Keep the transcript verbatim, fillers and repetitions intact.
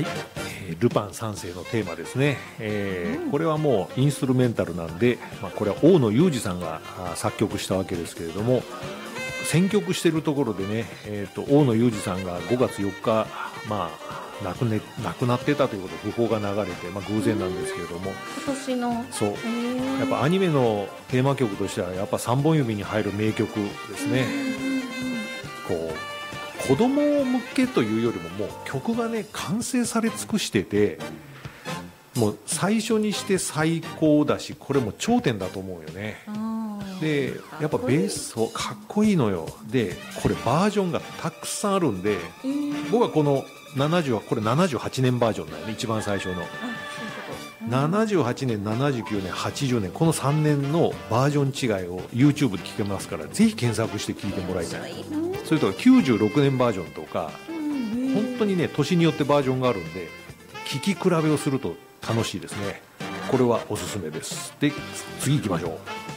はい、えールパン三世のテーマですね、えーこれはもうインストゥルメンタルなんで、まあ、これは大野裕二さんがあ作曲したわけですけれども、選曲しているところでね、えー、と大野裕二さんがごがつよっか、まあ、亡くね、亡くなってたということで訃報が流れて、まあ、偶然なんですけれども、 今年のそうへーやっぱアニメのテーマ曲としてはやっぱさんぼん指に入る名曲ですね。こう子供向けというよりももう曲がね完成され尽くしてて、もう最初にして最高だし、これも頂点だと思うよね。 あーでやっぱベースをかっこいいのよ。でこれバージョンがたくさんあるんで、 えー僕はこのななじゅうこれななじゅうはちねんバージョンだよね、一番最初のあそういうことななじゅうはちねん、ななじゅうきゅうねん、はちじゅうねん、このさんねんのバージョン違いを YouTube で聴けますから、ぜひ検索して聴いてもらいたい。それとかきゅうじゅうろくねんバージョンとか、本当にね年によってバージョンがあるんで、聴き比べをすると楽しいですね。これはおすすめです。で次行きましょう。